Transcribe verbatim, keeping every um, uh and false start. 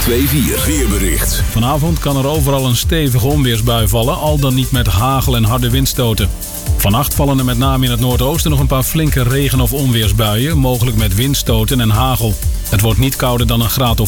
vijfentwintig weerbericht. Vanavond kan er overal een stevige onweersbui vallen, al dan niet met hagel en harde windstoten. Vannacht vallen er met name in het noordoosten nog een paar flinke regen- of onweersbuien, mogelijk met windstoten en hagel. Het wordt niet kouder dan een graad of